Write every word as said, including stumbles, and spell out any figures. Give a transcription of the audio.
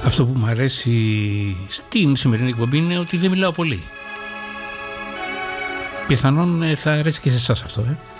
Αυτό που μου αρέσει στην σημερινή εκπομπή είναι ότι δεν μιλάω πολύ. Πιθανόν θα αρέσει και σε εσάς αυτό, ε.